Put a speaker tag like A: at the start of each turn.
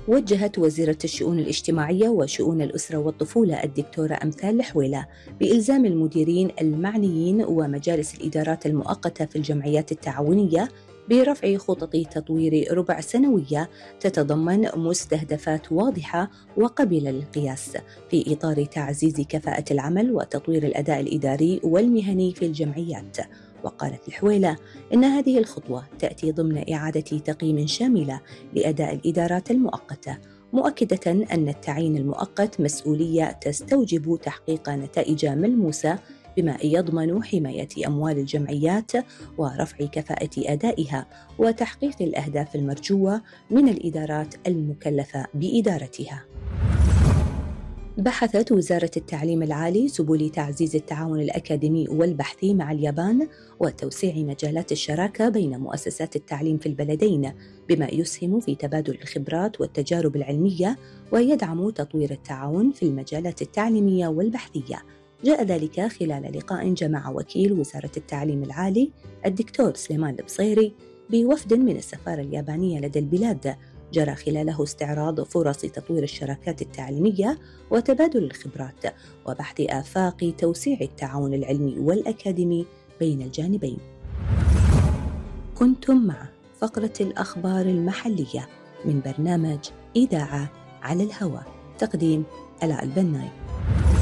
A: وجهت وزيرة الشؤون الاجتماعية وشؤون الأسرة والطفولة الدكتورة أمثال الحويلة بإلزام المديرين المعنيين ومجالس الإدارات المؤقتة في الجمعيات التعاونية برفع خطط تطوير ربع سنوية تتضمن مستهدفات واضحة وقابلة للقياس في إطار تعزيز كفاءة العمل وتطوير الأداء الإداري والمهني في الجمعيات. وقالت الحويلة إن هذه الخطوة تأتي ضمن إعادة تقييم شاملة لأداء الإدارات المؤقتة، مؤكدة أن التعيين المؤقت مسؤولية تستوجب تحقيق نتائج ملموسة بما يضمن حماية أموال الجمعيات ورفع كفاءة أدائها وتحقيق الأهداف المرجوة من الإدارات المكلفة بإدارتها. بحثت وزارة التعليم العالي سبل تعزيز التعاون الأكاديمي والبحثي مع اليابان وتوسيع مجالات الشراكة بين مؤسسات التعليم في البلدين بما يسهم في تبادل الخبرات والتجارب العلمية ويدعم تطوير التعاون في المجالات التعليمية والبحثية. جاء ذلك خلال لقاء جمع وكيل وزارة التعليم العالي الدكتور سليمان البصيري بوفد من السفارة اليابانية لدى البلاد، جرى خلاله استعراض فرص تطوير الشراكات التعليمية وتبادل الخبرات وبحث آفاق توسيع التعاون العلمي والأكاديمي بين الجانبين. كنتم مع فقرة الأخبار المحلية من برنامج إذاعة على الهواء، تقديم آلاء البناي.